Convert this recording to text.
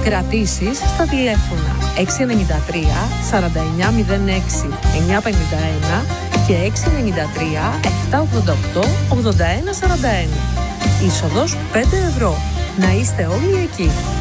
Κρατήσεις στα τηλέφωνα 693 4906 951 και 693 788 8141. Είσοδος 5 ευρώ. Να είστε όλοι εκεί.